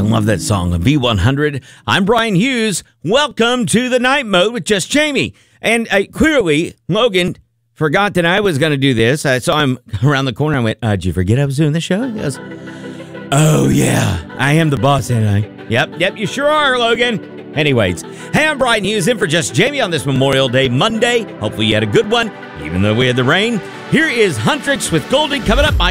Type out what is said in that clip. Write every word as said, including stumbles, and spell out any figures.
love that song, V one hundred. I'm Brian Hughes. Welcome to the Night Mode with Just Jamie. And uh, clearly, Logan forgot that I was going to do this. I saw him around the corner. I went, uh, did you forget I was doing the show? He goes, oh, yeah, I am the boss, ain't I? Yep, yep, you sure are, Logan. Anyways, hey, I'm Brian Hughes in for Just Jamie on this Memorial Day Monday. Hopefully you had a good one, even though we had the rain. Here is Huntrix with Goldie coming up.